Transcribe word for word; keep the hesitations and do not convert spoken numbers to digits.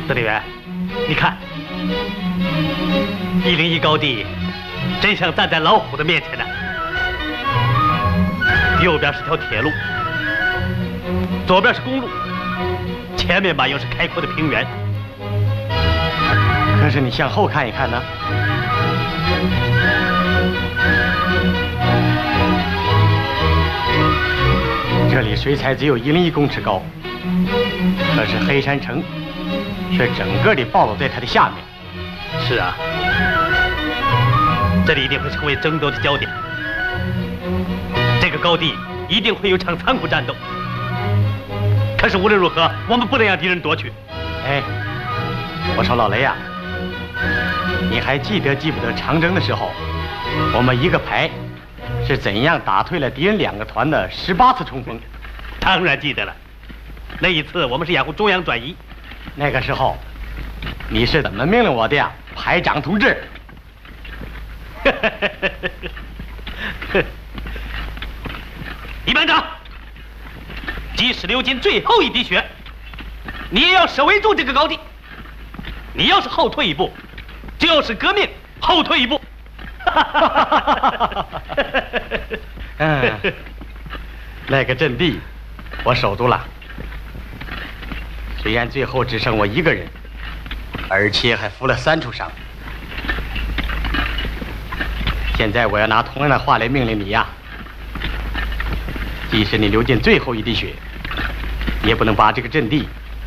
司令员，你看，一零一高地真像站在老虎的面前呢。右边是条铁路，左边是公路，前面吧又是开阔的平原。 可是你向后看一看呢？这里水彩只有一零一公尺高，可是黑山城却整个地暴露在它的下面。 是啊，这里一定会成为争夺的焦点。这个高地一定会有场残酷战斗。可是无论如何，我们不能让敌人夺去。 哎，我说老雷呀、啊，你还记得记不得长征的时候，我们一个排是怎样打退了敌人两个团的十八次冲锋？ 当然记得了。那一次我们是掩护中央转移。 那个时候，你是怎么命令我的呀，排长同志？ 李班长，即使流尽最后一滴血，你也要守卫住这个高地。你要是后退一步，就是革命后退一步。 嗯，那个阵地我守住了，虽然最后只剩我一个人，而且还负了三处伤。现在我要拿同样的话来命令你呀，即使你流尽最后一滴血，也不能把这个阵地